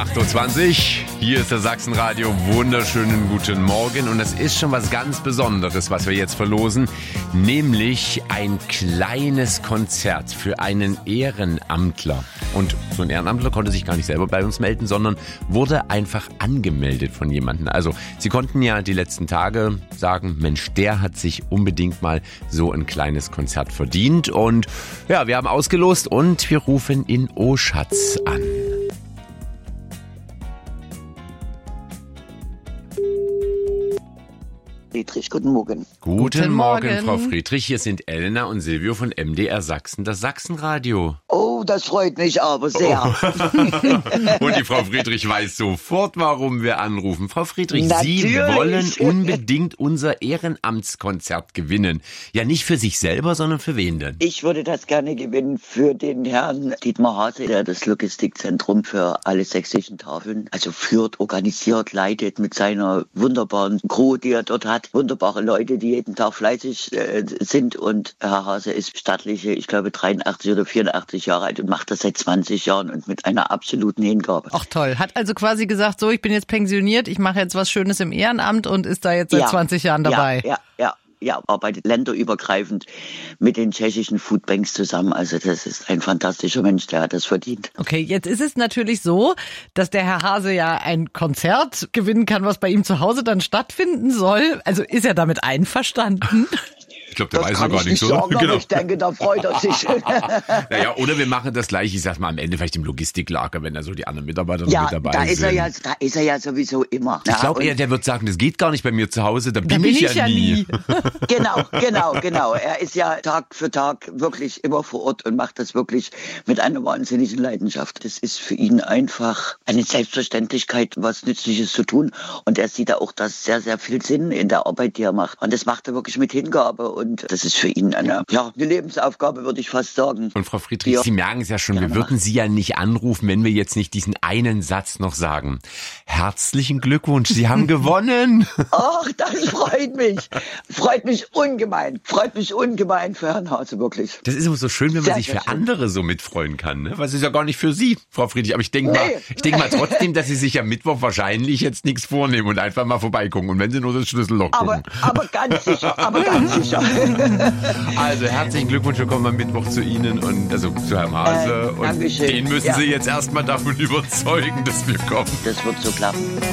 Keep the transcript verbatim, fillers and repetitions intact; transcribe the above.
acht Uhr zwanzig, hier ist der Sachsenradio. Wunderschönen guten Morgen. Und es ist schon was ganz Besonderes, was wir jetzt verlosen. Nämlich ein kleines Konzert für einen Ehrenamtler. Und so ein Ehrenamtler konnte sich gar nicht selber bei uns melden, sondern wurde einfach angemeldet von jemandem. Also Sie konnten ja die letzten Tage sagen, Mensch, der hat sich unbedingt mal so ein kleines Konzert verdient. Und ja, wir haben ausgelost und wir rufen in Oschatz an. Friedrich, guten Morgen. Guten, Guten Morgen, Morgen, Frau Friedrich. Hier sind Elna und Silvio von M D R Sachsen, das Sachsenradio. Oh, das freut mich aber sehr. Oh. Und die Frau Friedrich weiß sofort, warum wir anrufen. Frau Friedrich, Natürlich. Sie wollen unbedingt unser Ehrenamtskonzert gewinnen. Ja, nicht für sich selber, sondern für wen denn? Ich würde das gerne gewinnen für den Herrn Dietmar Hase, der das Logistikzentrum für alle sächsischen Tafeln also führt, organisiert, leitet mit seiner wunderbaren Crew, die er dort hat. Wunderbare Leute, die jeden Tag fleißig äh, sind. Und Herr Hase ist stattliche, ich glaube, dreiundachtzig oder vierundachtzig Jahre alt und macht das seit zwanzig Jahren und mit einer absoluten Hingabe. Ach toll, hat also quasi gesagt, so, ich bin jetzt pensioniert, ich mache jetzt was Schönes im Ehrenamt und ist da jetzt seit Ja, zwanzig Jahren dabei. Ja, ja, ja. Ja, arbeitet länderübergreifend mit den tschechischen Foodbanks zusammen. Also das ist ein fantastischer Mensch, der hat das verdient. Okay, jetzt ist es natürlich so, dass der Herr Hase ja ein Konzert gewinnen kann, was bei ihm zu Hause dann stattfinden soll. Also ist er damit einverstanden? Ich glaube, der Das weiß kann noch gar ich nichts, nicht oder? sagen, aber ich denke, da freut er sich. Naja, oder wir machen das gleich, ich sag mal, am Ende vielleicht im Logistiklager, wenn da so die anderen Mitarbeiter noch Ja, mit dabei da ist sind. er ja, da ist er ja sowieso immer. Ich glaube eher, der wird sagen, das geht gar nicht bei mir zu Hause, da bin, ich, ja nie. Genau, genau, genau. Er ist ja Tag für Tag wirklich immer vor Ort und macht das wirklich mit einer wahnsinnigen Leidenschaft. Das ist für ihn einfach eine Selbstverständlichkeit, was Nützliches zu tun. Und er sieht da auch, dass sehr, sehr viel Sinn in der Arbeit, die er macht. Und das macht er wirklich mit Hingabe. Und das ist für ihn eine, ja, eine Lebensaufgabe, würde ich fast sagen. Und Frau Friedrich, Ja. Sie merken es ja schon, wir Gerne würden Sie ja nicht anrufen, wenn wir jetzt nicht diesen einen Satz noch sagen. Herzlichen Glückwunsch, Sie haben gewonnen. Ach, das freut mich. Freut mich ungemein. Freut mich ungemein für Herrn Hase, wirklich. Das ist immer so schön, wenn man Sehr, sich sehr für schön. andere so mitfreuen kann. Ne? Was ist ja gar nicht für Sie, Frau Friedrich. Aber ich denke mal, Nee. ich denke mal trotzdem, dass Sie sich am Mittwoch wahrscheinlich jetzt nichts vornehmen und einfach mal vorbeigucken. Und wenn Sie nur das Schlüsselloch Aber, gucken. aber ganz sicher, aber ganz sicher. Also herzlichen Glückwunsch, wir kommen am Mittwoch zu Ihnen und also zu Herrn Hase. Äh, und Dankeschön. den müssen Ja. Sie jetzt erstmal davon überzeugen, dass wir kommen. Das wird so klappen.